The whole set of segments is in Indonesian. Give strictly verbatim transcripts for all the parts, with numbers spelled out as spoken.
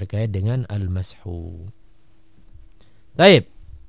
terkait dengan al-mashu. Taib.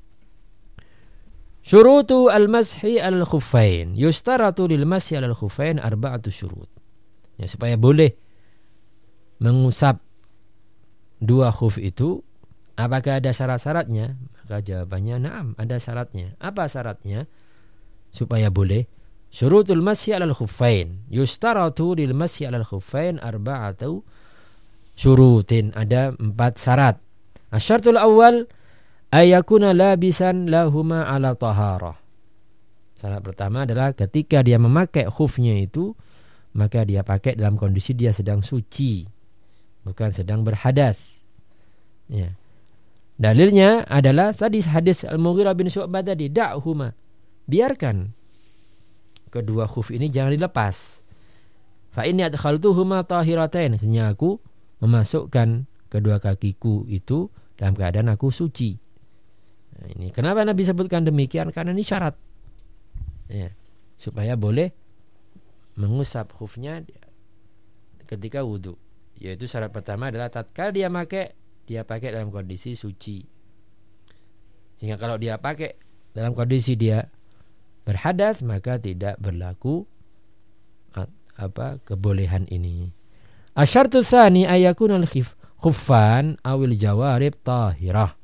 Syurutu al-mashi al-khuffain. Yustaratu lil mashi al-khuffain arba'atu syurut. Ya, supaya boleh mengusap dua khuf itu, apakah ada syarat-syaratnya? Maka jawabannya na'am, ada syaratnya. Apa syaratnya supaya boleh? Syurutul mashi al-khuffain. Yustaratu lil mashi al-khuffain arba'atu syurutin. Ada empat syarat. Asyaratul awal ayakuna labisan lahuma ala taharah. Syarat pertama adalah ketika dia memakai khufnya itu, maka dia pakai dalam kondisi dia sedang suci, bukan sedang berhadas. Ya. Dalilnya adalah tadi hadis Al-Mughirah bin Syu'bah tadi, da'huma, biarkan kedua khuf ini jangan dilepas. Fa inni adkhaltuhuma tahiratain, hanya aku memasukkan kedua kakiku itu dalam keadaan aku suci. Nah, ini kenapa Nabi sebutkan demikian? Karena ini syarat, ya, supaya boleh mengusap khufnya ketika wudu. Yaitu syarat pertama adalah tatkala dia pakai, dia pakai dalam kondisi suci. Sehingga kalau dia pakai dalam kondisi dia berhadas, maka tidak berlaku apa kebolehan ini. Asyartu tsani ayakunal khif khuffan awil jawarib tahirah.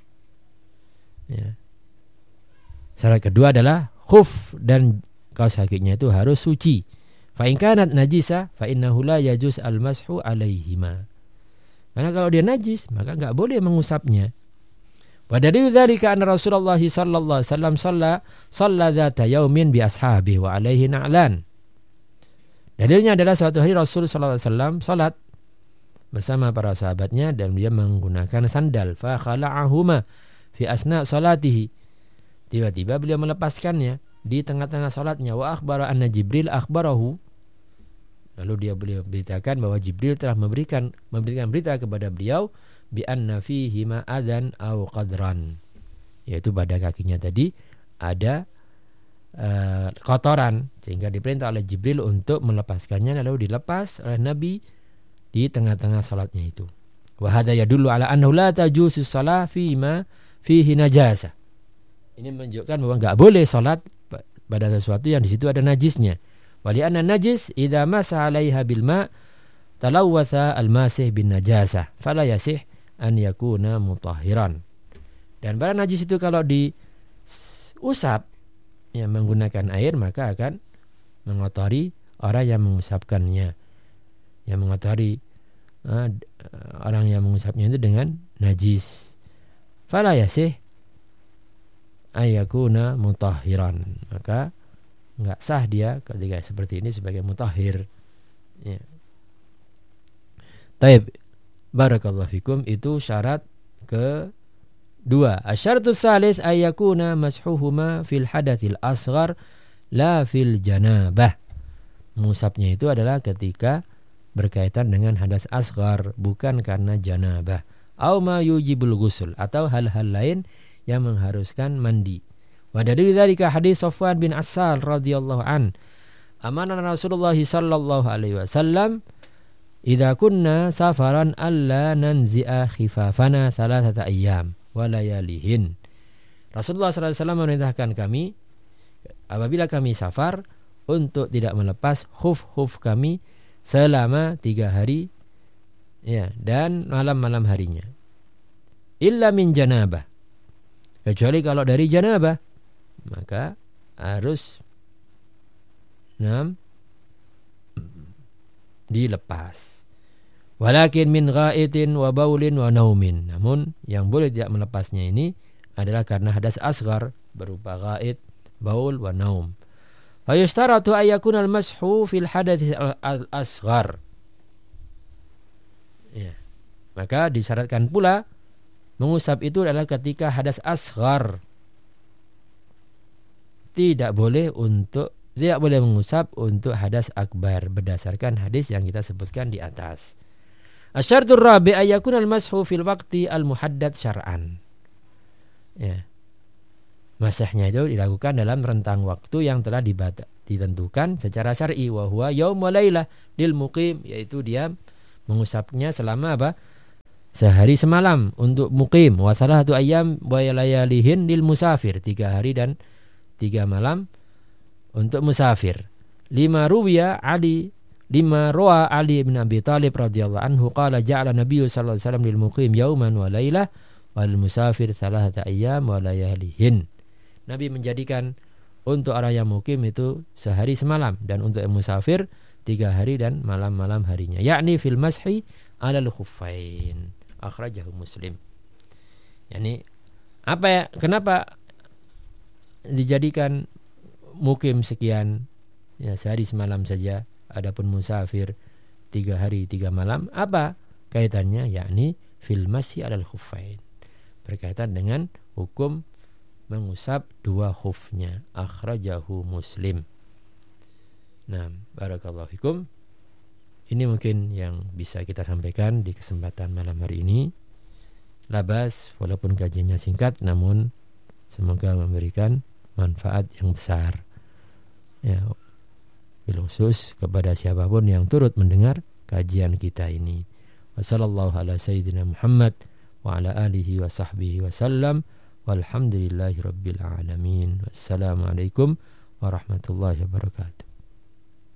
Ya. Syarat kedua adalah khuf dan kaos kakinya itu harus suci. Fa in kanat najisa fa innahu la yajuz al-mashu alaihima. Karena kalau dia najis, maka enggak boleh mengusapnya. Wa dalil dzalika anna Rasulullah sallallahu alaihi wasallam shalla shalla dzata yaumin bi ashabihi wa alaihi na'lan. Dalilnya adalah suatu hari Rasul sallallahu alaihi wasallam salat bersama para sahabatnya dan dia menggunakan sandal. Fa khala'ahuma fi asna salatihi. Tiba-tiba beliau melepaskannya di tengah-tengah salatnya. Wa akhbara anna Jibril akhbarahu. Lalu dia beliau beritakan bahwa Jibril telah memberikan memberikan berita kepada beliau bi anna fihi ma adzan au qadran. Yaitu pada kakinya tadi ada uh, kotoran, sehingga diperintah oleh Jibril untuk melepaskannya, lalu dilepas oleh Nabi di tengah-tengah salatnya itu. Wa hadza yadullu ala annahu la tajuzu shalah fi ma fihi najasa. Ini menunjukkan bahwa enggak boleh salat pada sesuatu yang di situ ada najisnya. Wali anna najis idza masa 'alaiha bil ma talawwatha al-masih bin najasah fala yasih an yakuna mutahhiran. Dan barang najis itu kalau diusap ya menggunakan air, maka akan mengotori orang yang mengusapkannya. Yang mengotori uh, orang yang mengusapnya itu dengan najis. Fala yasih ayakuna mutahhiran, maka enggak sah dia ketika seperti ini sebagai mutahhir. Ya. Taib, barakallahu fikum, itu syarat kedua. Asyaratu tsalis ayakuna mashuhuma fil hadatsil asghar la fil janabah. Mengusapnya itu adalah ketika berkaitan dengan hadas asghar, bukan karena janabah. Au ma yujibul ghusl, atau hal-hal lain yang mengharuskan mandi. Wa dalil dzalika hadis Safwan bin Assal radhiyallahu an. Amana Rasulullah sallallahu alaihi wasallam idza kunna safaran alla nanzi'a khifafana thalathata ayyam wa layalihin. Rasulullah sallallahu alaihi wasallam memerintahkan kami apabila kami safar untuk tidak melepas khuf-khuf kami selama tiga hari ya dan malam-malam harinya. Illa min janabah, kecuali kalau dari janabah, maka harus enam dilepas. Walakin min ghaitin wa baulin wa naumin. Namun yang boleh tidak melepasnya ini adalah karena hadas asghar berupa ghaid, baul wa naum. Fa yashtaratu ay yakuna al-mashu fil hadats al-asghar. Ya. Maka disyaratkan pula mengusap itu adalah ketika hadas asghar. Tidak boleh untuk tidak boleh mengusap untuk hadas akbar berdasarkan hadis yang kita sebutkan di atas. Asyartur rabi' ayakun al-mashu fil waqti al-muhaddad syar'an. Ya. Masahnya itu dilakukan dalam rentang waktu yang telah dibata, ditentukan secara syar'i, wa huwa yaum wa lailah lil muqim, yaitu dia mengusapnya selama apa? sehari semalam untuk mukim, wa salatu ayyam wa layalihin lil musafir, tiga hari dan tiga malam untuk musafir. Lima ruwiya Ali lima roa Ali bin Abi Thalib radhiyallahu anhu qala ja'ala Nabi sallallahu alaihi wasallam lil muqim yauman wa lailah wal musafir thalathata ayyam wa layalihin. Nabi menjadikan untuk orang yang mukim itu sehari semalam, dan untuk yang musafir tiga hari dan malam-malam harinya, yakni fil mashi alal khuffain, akhrajahu Muslim. Yani apa ya, kenapa dijadikan mukim sekian, ya sehari semalam saja, adapun musafir tiga hari tiga malam, apa kaitannya? Yakni fil mashi alal khuffain, berkaitan dengan hukum mengusap dua khufnya, akhrajahu Muslim. Nah, barakallahu fikum. Ini mungkin yang bisa kita sampaikan di kesempatan malam hari ini. Labas, walaupun kajiannya singkat, namun semoga memberikan manfaat yang besar. Ya, bil khusus kepada siapapun yang turut mendengar kajian kita ini. Wassallallahu ala sayyidina Muhammad wa ala alihi wa sahbihi wa sallam. Walhamdulillahi rabbil alamin. Wassalamualaikum warahmatullahi wabarakatuh.